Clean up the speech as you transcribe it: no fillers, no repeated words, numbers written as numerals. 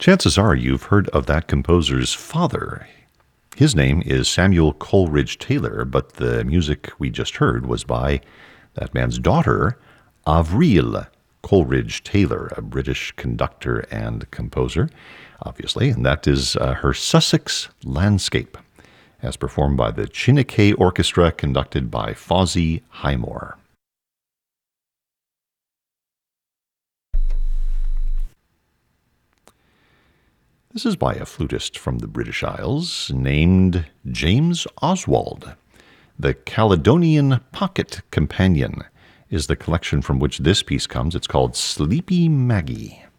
Chances are you've heard of that composer's father. His name is Samuel Coleridge Taylor, but the music we just heard was by that man's daughter, Avril Coleridge Taylor, a British conductor and composer, obviously, and that is her Sussex Landscape, as performed by the Chineke Orchestra, conducted by Fawzi Highmore. This is by a flutist from the British Isles named James Oswald. The Caledonian Pocket Companion is the collection from which this piece comes. It's called Sleepy Maggie.